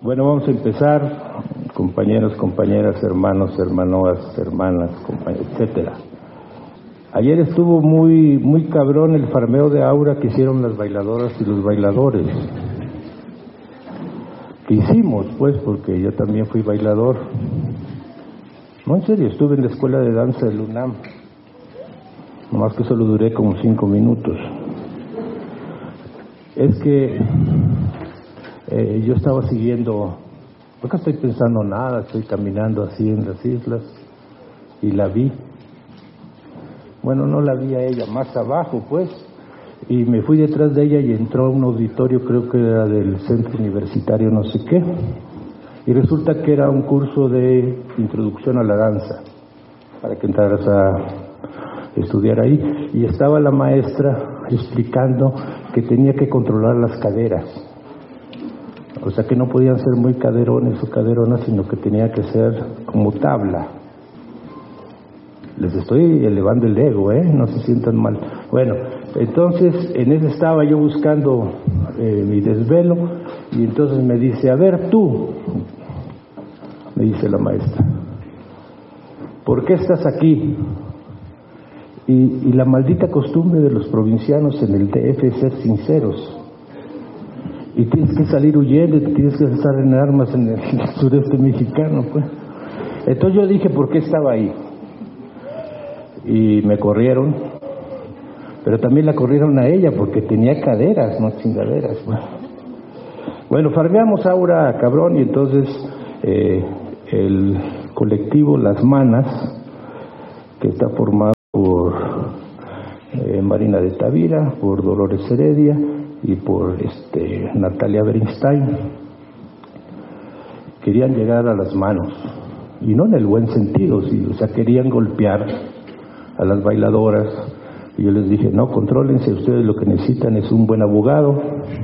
Bueno, vamos a empezar, compañeros, compañeras, hermanos, hermanoas, hermanas, etcétera. Ayer estuvo muy cabrón el farmeo de aura que hicieron las bailadoras y los bailadores. Que hicimos, pues, porque yo también fui bailador. No, en serio, estuve en la escuela de danza del UNAM. Nomás que solo duré como 5 minutos. Es que yo estaba siguiendo, nunca estoy pensando nada, estoy caminando así en las islas y la vi. Bueno, no la vi a ella, más abajo pues, y me fui detrás de ella y entró a un auditorio, creo que era del centro universitario no sé qué, y resulta que era un curso de introducción a la danza, para que entraras a estudiar ahí, y estaba la maestra explicando que tenía que controlar las caderas. O sea que no podían ser muy caderones o caderonas, sino que tenía que ser como tabla. Les estoy elevando el ego, no se sientan mal. Bueno, entonces en eso estaba yo buscando mi desvelo, y entonces me dice, a ver tú, me dice la maestra, ¿por qué estás aquí? Y la maldita costumbre de los provincianos en el DF es ser sinceros. Y tienes que salir huyendo, y tienes que estar en armas en el sureste mexicano, pues. Entonces yo dije, ¿por qué estaba ahí? Y me corrieron, pero también la corrieron a ella, porque tenía caderas, no chingaderas, pues. Bueno, farmeamos aura, cabrón, y entonces el colectivo Las Manas, que está formado por Marina de Tavira, por Dolores Heredia, y por Natalia Bernstein, querían llegar a las manos, y no en el buen sentido, sí, o sea, querían golpear a las bailadoras, y yo les dije, no, contrólense, ustedes lo que necesitan es un buen abogado,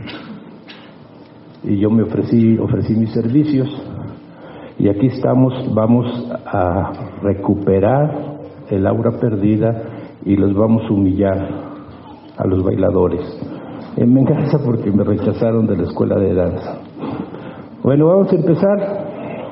y yo me ofrecí mis servicios, y aquí estamos, vamos a recuperar el aura perdida, y los vamos a humillar a los bailadores. Me encanta porque me rechazaron de la escuela de danza. Bueno, vamos a empezar.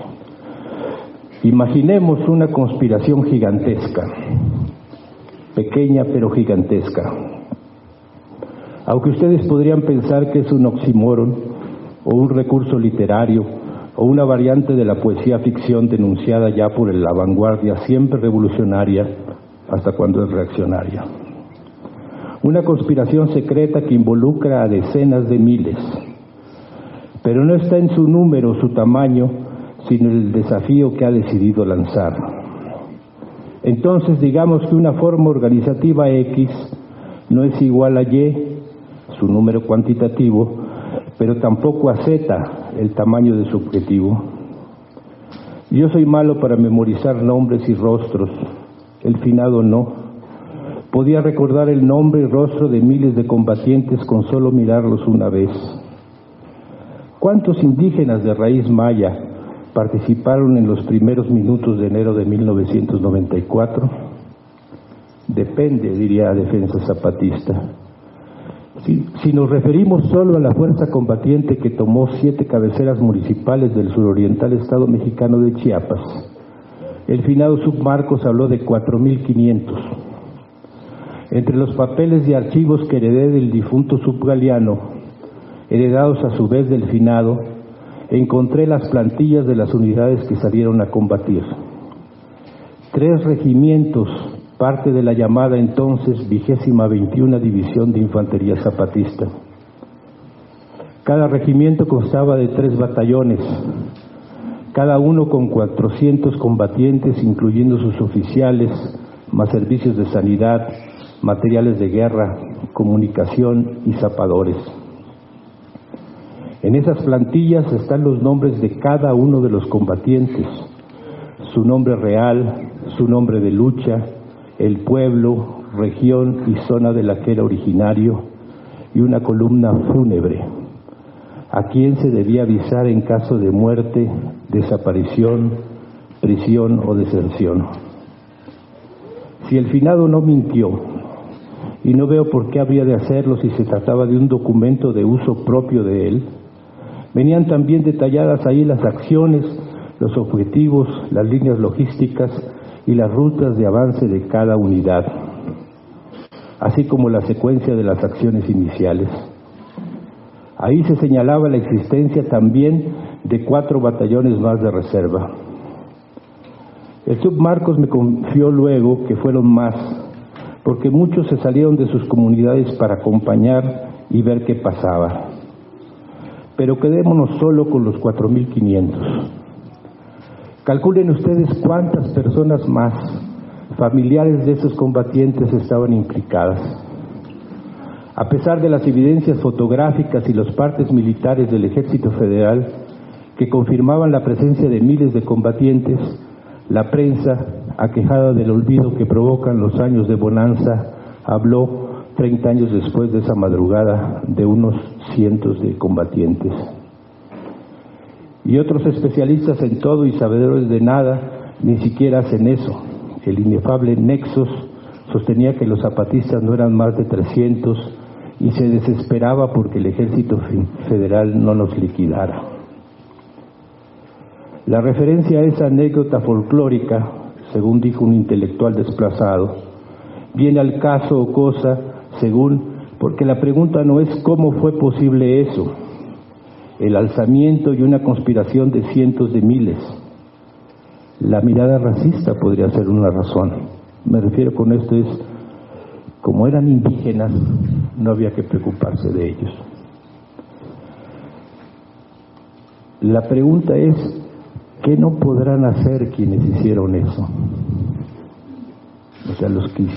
Imaginemos una conspiración gigantesca, pequeña pero gigantesca. Aunque ustedes podrían pensar que es un oxímoron, o un recurso literario, o una variante de la poesía ficción denunciada ya por la vanguardia siempre revolucionaria, hasta cuando es reaccionaria. Una conspiración secreta que involucra a decenas de miles, pero no está en su número, su tamaño, sino el desafío que ha decidido lanzar. Entonces, digamos que una forma organizativa X no es igual a Y, su número cuantitativo, pero tampoco a Z, el tamaño de su objetivo. Yo soy malo para memorizar nombres y rostros, el finado no. Podía recordar el nombre y rostro de miles de combatientes con solo mirarlos una vez. ¿Cuántos indígenas de raíz maya participaron en los primeros minutos de enero de 1994? Depende, diría Defensa Zapatista. Si nos referimos solo a la fuerza combatiente que tomó 7 cabeceras municipales del suroriental estado mexicano de Chiapas, el finado Submarcos habló de 4,500. Entre los papeles y archivos que heredé del difunto Subgaliano, heredados a su vez del finado, encontré las plantillas de las unidades que salieron a combatir. 3 regimientos, parte de la llamada entonces 21ª División de Infantería Zapatista. Cada regimiento constaba de 3 batallones, cada uno con 400 combatientes, incluyendo sus oficiales, más servicios de sanidad, materiales de guerra, comunicación y zapadores. En esas plantillas están los nombres de cada uno de los combatientes, su nombre real, su nombre de lucha, el pueblo, región y zona de la que era originario, y una columna fúnebre, a quien se debía avisar en caso de muerte, desaparición, prisión o deserción. Si el finado no mintió, y no veo por qué habría de hacerlo si se trataba de un documento de uso propio de él, Venían también detalladas ahí las acciones, los objetivos, las líneas logísticas y las rutas de avance de cada unidad, así como la secuencia de las acciones iniciales. Ahí se señalaba la existencia también de 4 batallones más de reserva. El submarcos me confió luego que fueron más, porque muchos se salieron de sus comunidades para acompañar y ver qué pasaba. Pero quedémonos solo con los 4.500. Calculen ustedes cuántas personas más, familiares de esos combatientes, estaban implicadas. A pesar de las evidencias fotográficas y los partes militares del Ejército Federal que confirmaban la presencia de miles de combatientes, la prensa, aquejada del olvido que provocan los años de bonanza, habló 30 años después de esa madrugada de unos cientos de combatientes. Y otros especialistas en todo y sabedores de nada ni siquiera hacen eso. El inefable Nexos sostenía que los zapatistas no eran más de 300 y se desesperaba porque el Ejército Federal no nos liquidara. La referencia a esa anécdota folclórica, según dijo un intelectual desplazado, viene al caso o cosa, porque la pregunta no es cómo fue posible eso, el alzamiento y una conspiración de cientos de miles. La mirada racista podría ser una razón. Me refiero con esto es, como eran indígenas, no había que preocuparse de ellos. La pregunta es, ¿qué no podrán hacer quienes hicieron eso? O sea, los que